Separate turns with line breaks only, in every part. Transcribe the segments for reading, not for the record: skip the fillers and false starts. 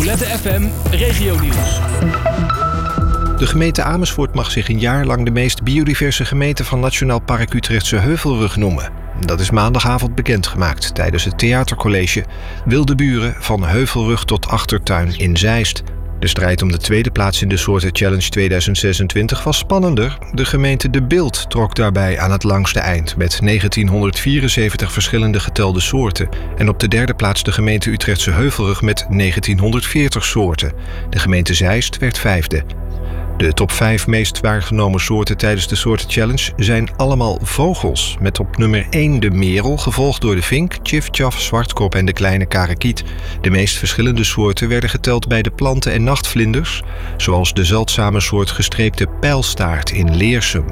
Roulette FM Regionieuws.
De gemeente Amersfoort mag zich een jaar lang de meest biodiverse gemeente van Nationaal Park Utrechtse Heuvelrug noemen. Dat is maandagavond bekendgemaakt tijdens het theatercollege Wilde Buren van Heuvelrug tot Achtertuin in Zeist. De strijd om de tweede plaats in de Soorten Challenge 2026 was spannender. De gemeente De Bilt trok daarbij aan het langste eind met 1974 verschillende getelde soorten. En op de derde plaats de gemeente Utrechtse Heuvelrug met 1940 soorten. De gemeente Zeist werd vijfde. De top 5 meest waargenomen soorten tijdens de Soorten Challenge zijn allemaal vogels. Met op nummer 1 de merel, gevolgd door de vink, tjiftjaf, zwartkop en de kleine karakiet. De meest verschillende soorten werden geteld bij de planten- en nachtvlinders, zoals de zeldzame soort gestreepte pijlstaart in Leersum.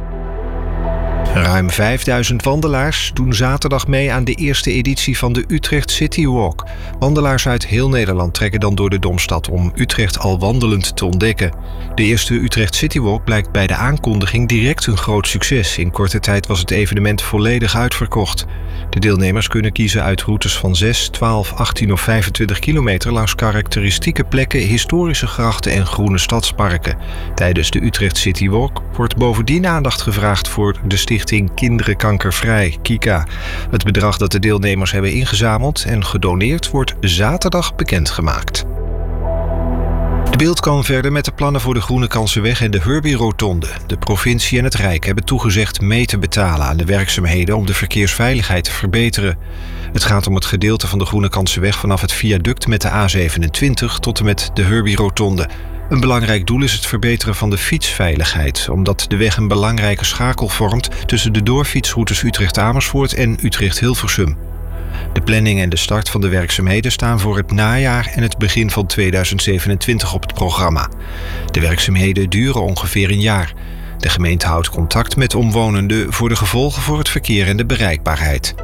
Ruim 5000 wandelaars doen zaterdag mee aan de eerste editie van de Utrecht City Walk. Wandelaars uit heel Nederland trekken dan door de Domstad om Utrecht al wandelend te ontdekken. De eerste Utrecht City Walk blijkt bij de aankondiging direct een groot succes. In korte tijd was het evenement volledig uitverkocht. De deelnemers kunnen kiezen uit routes van 6, 12, 18 of 25 kilometer langs karakteristieke plekken, historische grachten en groene stadsparken. Tijdens de Utrecht City Walk wordt bovendien aandacht gevraagd voor de stichting Kinderen Kankervrij, KIKA. Het bedrag dat de deelnemers hebben ingezameld en gedoneerd wordt zaterdag bekendgemaakt. De Bilt kan verder met de plannen voor de Groene Kansenweg en de Herbie-rotonde. De provincie en het Rijk hebben toegezegd mee te betalen aan de werkzaamheden om de verkeersveiligheid te verbeteren. Het gaat om het gedeelte van de Groene Kansenweg vanaf het viaduct met de A27 tot en met de Herbie-rotonde. Een belangrijk doel is het verbeteren van de fietsveiligheid, omdat de weg een belangrijke schakel vormt tussen de doorfietsroutes Utrecht-Amersfoort en Utrecht-Hilversum. De planning en de start van de werkzaamheden staan voor het najaar en het begin van 2027 op het programma. De werkzaamheden duren ongeveer een jaar. De gemeente houdt contact met omwonenden voor de gevolgen voor het verkeer en de bereikbaarheid.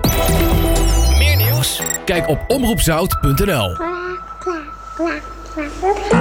Meer nieuws? Kijk op omroepzout.nl.